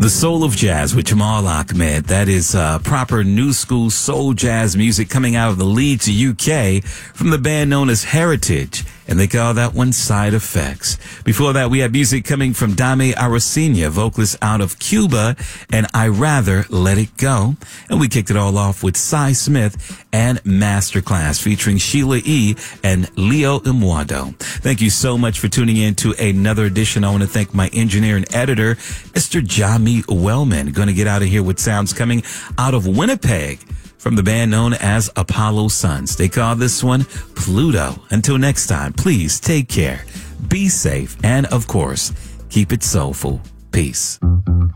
The Soul of Jazz with Jamal Ahmed. That is proper new school soul jazz music coming out of the Leeds, UK, from the band known as Heritage. And they call that one Side Effects. Before that, we had music coming from Dame Aracena, vocalist out of Cuba, and I Rather Let It Go. And we kicked it all off with Cy Smith and Masterclass featuring Sheila E. and Leo Imwado. Thank you so much for tuning in to another edition. I want to thank my engineer and editor, Mr. Jami Wellman. Going to get out of here with sounds coming out of Winnipeg from the band known as Apollo Sons. They call this one Pluto. Until next time, please take care, be safe, and of course, keep it soulful. Peace.